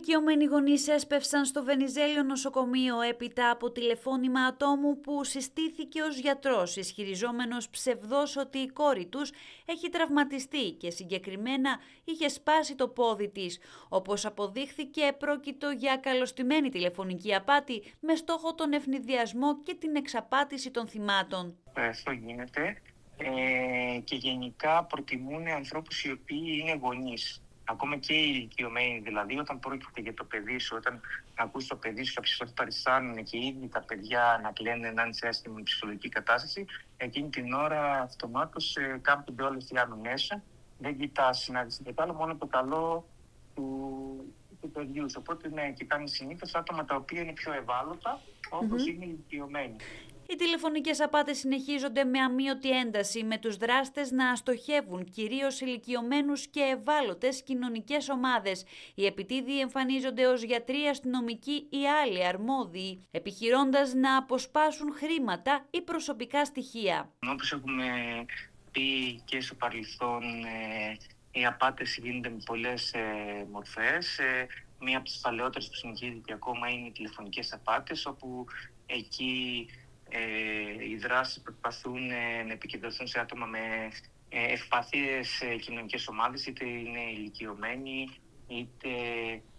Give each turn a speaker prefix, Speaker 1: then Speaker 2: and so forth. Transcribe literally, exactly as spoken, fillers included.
Speaker 1: ηλικιωμένοι γονείς έσπευσαν στο Βενιζέλιο νοσοκομείο έπειτα από τηλεφώνημα ατόμου που συστήθηκε ως γιατρός, ισχυριζόμενος ψευδώς ότι η κόρη τους έχει τραυματιστεί και συγκεκριμένα είχε σπάσει το πόδι της. Όπως αποδείχθηκε, πρόκειτο για καλωστημένη τηλεφωνική απάτη με στόχο τον ευνηδιασμό και την εξαπάτηση των θυμάτων.
Speaker 2: Αυτό γίνεται ε, και γενικά προτιμούν ανθρώπους οι οποίοι είναι γονείς. Ακόμα και οι ηλικιωμένοι, δηλαδή, όταν πρόκειται για το παιδί σου, όταν ακούς το παιδί σου κάποιες φορές παριστάνουν και ήδη τα παιδιά να κλαίνουν, να είναι σε άσχημη ψυχολογική κατάσταση, εκείνη την ώρα αυτομάτως ε, κάμπτονται όλες οι άλλες μέσα. Δεν κοιτάς να δεις τίποτα άλλο, μόνο το καλό του, του παιδιού. Οπότε ναι, κοιτάνε συνήθως άτομα τα οποία είναι πιο ευάλωτα, όπως mm-hmm. είναι οι ηλικιωμένοι.
Speaker 1: Οι τηλεφωνικές απάτες συνεχίζονται με αμείωτη ένταση, με τους δράστες να στοχεύουν κυρίως ηλικιωμένους και ευάλωτες κοινωνικές ομάδες. Οι επιτίδιοι εμφανίζονται ως γιατροί, αστυνομικοί ή άλλοι αρμόδιοι, επιχειρώντας να αποσπάσουν χρήματα ή προσωπικά στοιχεία.
Speaker 2: Όπως έχουμε πει και στο παρελθόν, ε, οι απάτες γίνονται με πολλές ε, μορφές. Ε, μία από τις παλαιότερες που συνεχίζεται ακόμα είναι οι τηλεφωνικές απάτες, όπου εκεί Ε, οι δράσεις προσπαθούν ε, να επικεντρωθούν σε άτομα με ε, ευπαθείς ε, κοινωνικές ομάδες, είτε είναι ηλικιωμένοι, είτε